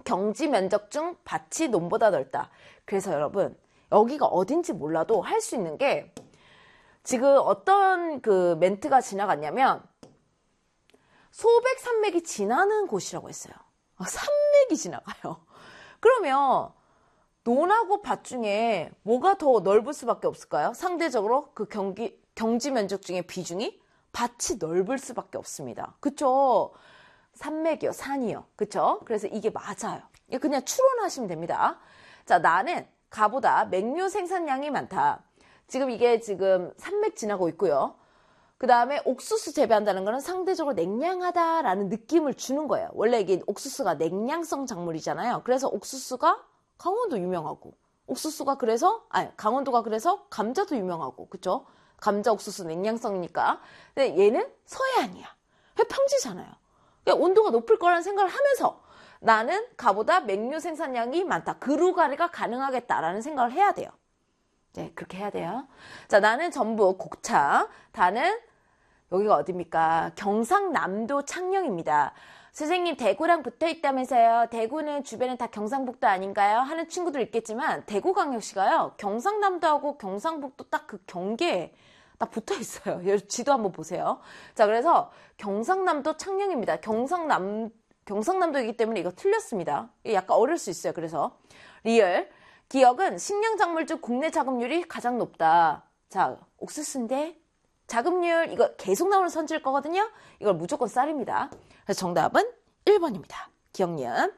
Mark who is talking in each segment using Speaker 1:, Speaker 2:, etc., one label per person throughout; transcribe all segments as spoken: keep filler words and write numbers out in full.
Speaker 1: 경지 면적 중 밭이 논보다 넓다. 그래서 여러분 여기가 어딘지 몰라도 할 수 있는 게 지금 어떤 그 멘트가 지나갔냐면 소백 산맥이 지나는 곳이라고 했어요. 산맥이 지나가요. 그러면 논하고 밭 중에 뭐가 더 넓을 수밖에 없을까요? 상대적으로 그 경기, 경지 면적 중에 비중이 밭이 넓을 수밖에 없습니다. 그쵸? 산맥이요, 산이요. 그쵸? 그래서 이게 맞아요. 그냥 추론하시면 됩니다. 자, 나는 가보다 맹묘 생산량이 많다. 지금 이게 지금 산맥 지나고 있고요. 그 다음에 옥수수 재배한다는 거는 상대적으로 냉량하다라는 느낌을 주는 거예요. 원래 이게 옥수수가 냉량성 작물이잖아요. 그래서 옥수수가 강원도 유명하고, 옥수수가 그래서, 아니, 강원도가 그래서 감자도 유명하고, 그쵸? 감자, 옥수수 냉량성이니까. 근데 얘는 서해안이야. 평지잖아요. 그러니까 온도가 높을 거라는 생각을 하면서 나는 가보다 맹류 생산량이 많다. 그루가리가 가능하겠다라는 생각을 해야 돼요. 네, 그렇게 해야 돼요. 자, 나는 전북 곡창, 다는 여기가 어디입니까? 경상남도 창녕입니다. 선생님 대구랑 붙어 있다면서요. 대구는 주변은 다 경상북도 아닌가요? 하는 친구들 있겠지만 대구광역시가요. 경상남도하고 경상북도 딱 그 경계에 딱 붙어 있어요. 지도 한번 보세요. 자, 그래서 경상남도 창녕입니다. 경상남 경상남도이기 때문에 이거 틀렸습니다. 약간 어려울 수 있어요. 그래서 리얼 기역은 식량작물 중 국내 자급률이 가장 높다. 자, 옥수수인데 자급률 이거 계속 나오는 선지일 거거든요. 이걸 무조건 쌀입니다. 그래서 정답은 일 번입니다. 기억니은.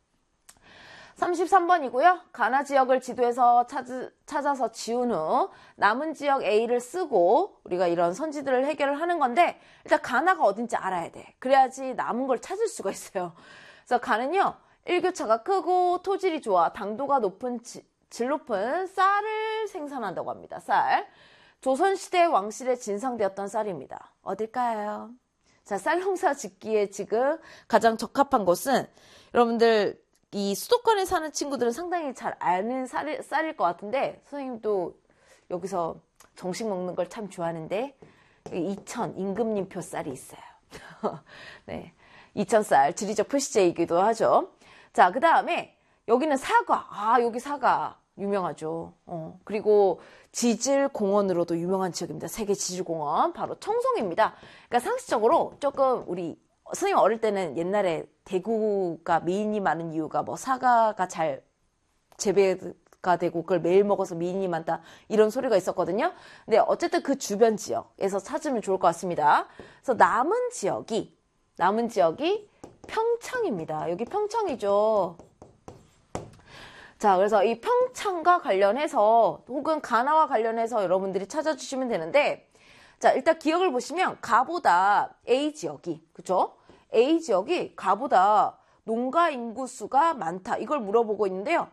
Speaker 1: 삼십삼 번이고요. 가나 지역을 지도에서 찾, 찾아서 지운 후 남은 지역 A를 쓰고 우리가 이런 선지들을 해결을 하는 건데 일단 가나가 어딘지 알아야 돼. 그래야지 남은 걸 찾을 수가 있어요. 그래서 가는요. 일교차가 크고 토질이 좋아 당도가 높은 지, 질 높은 쌀을 생산한다고 합니다. 쌀. 조선시대 왕실에 진상되었던 쌀입니다. 어딜까요? 자, 쌀 농사 짓기에 지금 가장 적합한 곳은 여러분들 이 수도권에 사는 친구들은 상당히 잘 아는 쌀이, 쌀일 것 같은데 선생님도 여기서 정식 먹는 걸 참 좋아하는데 이천 임금님표 쌀이 있어요. 네, 이천 쌀 지리적 표시제이기도 하죠. 자, 그 다음에 여기는 사과. 아, 여기 사과 유명하죠. 어, 그리고 지질공원으로도 유명한 지역입니다. 세계 지질공원 바로 청송입니다. 그러니까 상식적으로 조금 우리 선생님 어릴 때는 옛날에 대구가 미인이 많은 이유가 뭐 사과가 잘 재배가 되고 그걸 매일 먹어서 미인이 많다 이런 소리가 있었거든요. 근데 어쨌든 그 주변 지역에서 찾으면 좋을 것 같습니다. 그래서 남은 지역이 남은 지역이 평창입니다. 여기 평창이죠. 자, 그래서 이 평창과 관련해서 혹은 가나와 관련해서 여러분들이 찾아주시면 되는데 자, 일단 기억을 보시면 가보다 A 지역이 그쵸? A 지역이 가보다 농가 인구 수가 많다. 이걸 물어보고 있는데요.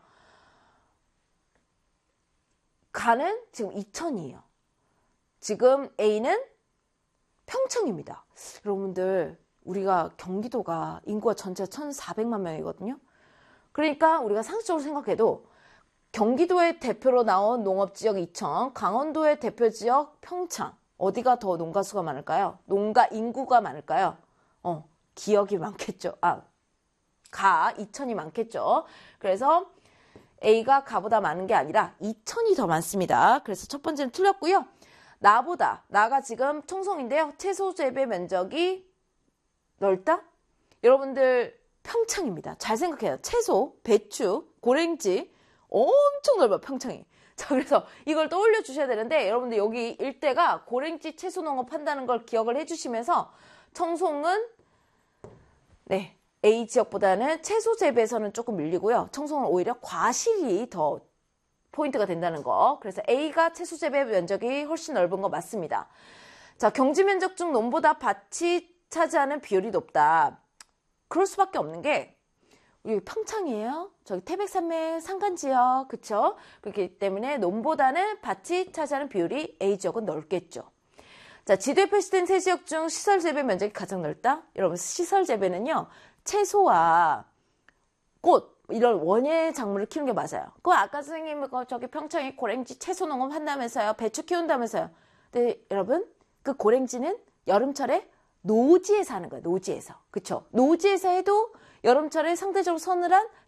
Speaker 1: 가는 지금 이천이에요. 지금 A는 평창입니다. 여러분들 우리가 경기도가 인구가 전체 천사백만 명이거든요. 그러니까 우리가 상식적으로 생각해도 경기도의 대표로 나온 농업지역 이천, 강원도의 대표지역 평창 어디가 더 농가 수가 많을까요? 농가 인구가 많을까요? 어, 기역이 많겠죠. 아, 가, 이천이 많겠죠. 그래서 A가 가보다 많은 게 아니라 이천이 더 많습니다. 그래서 첫 번째는 틀렸고요. 나보다, 나가 지금 청송인데요. 채소 재배 면적이 넓다? 여러분들 평창입니다. 잘 생각해요. 채소, 배추, 고랭지 엄청 넓어요. 평창이. 자, 그래서 이걸 떠올려 주셔야 되는데 여러분들 여기 일대가 고랭지 채소 농업 한다는 걸 기억을 해주시면서 청송은 네 A 지역보다는 채소 재배에서는 조금 밀리고요. 청송은 오히려 과실이 더 포인트가 된다는 거. 그래서 A가 채소 재배 면적이 훨씬 넓은 거 맞습니다. 자, 경지 면적 중 논보다 밭이 차지하는 비율이 높다. 그럴 수밖에 없는 게 여기 평창이에요. 저기 태백산맥 산간지역, 그쵸? 그렇기 때문에 논보다는 밭이 차지하는 비율이 A 지역은 넓겠죠. 자, 지도에 표시된 세 지역 중 시설 재배 면적이 가장 넓다? 여러분, 시설 재배는요, 채소와 꽃, 이런 원예 작물을 키우는 게 맞아요. 그 아까 선생님, 저기 평창에 고랭지 채소 농업 한다면서요, 배추 키운다면서요. 근데 여러분, 그 고랭지는 여름철에 노지에서 하는 거예요. 노지에서. 그쵸? 노지에서 해도 여름철에 상대적으로 서늘한